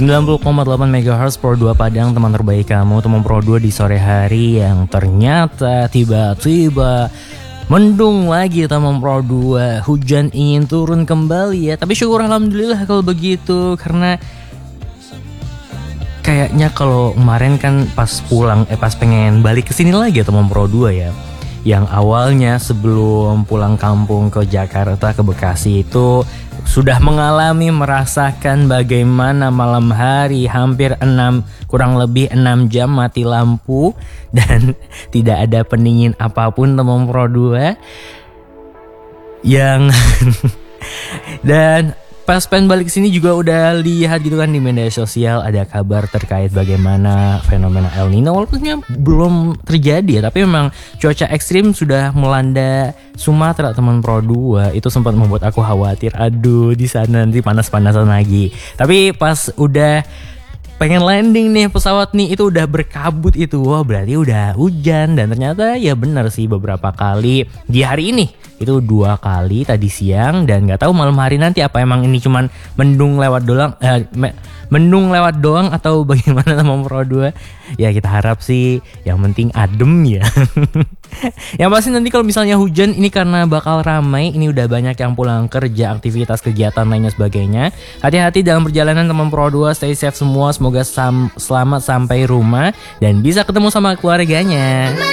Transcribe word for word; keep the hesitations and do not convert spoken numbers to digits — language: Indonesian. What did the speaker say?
sembilan puluh koma delapan megahertz Pro dua Padang, teman terbaik kamu, teman Pro dua di sore hari yang ternyata tiba-tiba mendung lagi teman Pro dua. Hujan ingin turun kembali ya, tapi syukur alhamdulillah kalau begitu, karena kayaknya kalau kemarin kan pas pulang eh pas pengen balik ke sini lagi teman Pro dua ya, yang awalnya sebelum pulang kampung ke Jakarta, ke Bekasi itu sudah mengalami merasakan bagaimana malam hari hampir enam kurang lebih enam jam mati lampu dan tidak ada pendingin apapun teman Pro dua yang dan pas pengen balik sini juga udah lihat gitu kan di media sosial ada kabar terkait bagaimana fenomena El Nino, walaupunnya belum terjadi ya, tapi memang cuaca ekstrim sudah melanda Sumatera teman Pro dua. Itu sempat membuat aku khawatir, aduh di sana nanti panas-panasan lagi. Tapi pas udah pengen landing nih pesawat nih, itu udah berkabut itu, wah berarti udah hujan. Dan ternyata ya benar sih, beberapa kali di hari ini, itu dua kali tadi siang, dan nggak tahu malam hari nanti apa emang ini cuman mendung lewat doang, eh, me, mendung lewat doang atau bagaimana sama Pro dua. Ya kita harap sih yang penting adem ya. Yang pasti nanti kalau misalnya hujan ini karena bakal ramai, ini udah banyak yang pulang kerja, aktivitas kegiatan lainnya sebagainya. Hati-hati dalam perjalanan teman Pro dua, stay safe semua, semoga sam- selamat sampai rumah dan bisa ketemu sama keluarganya.